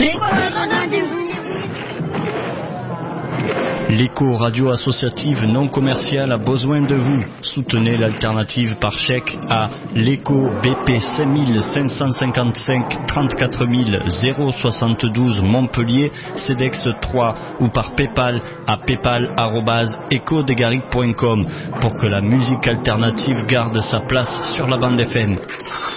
L'écho radio associative non commerciale a besoin de vous. Soutenez l'alternative par chèque à l'écho BP 5555 34 072 Montpellier, CEDEX 3 ou par Paypal à paypal@ecodegaric.com pour que la musique alternative garde sa place sur la bande FM.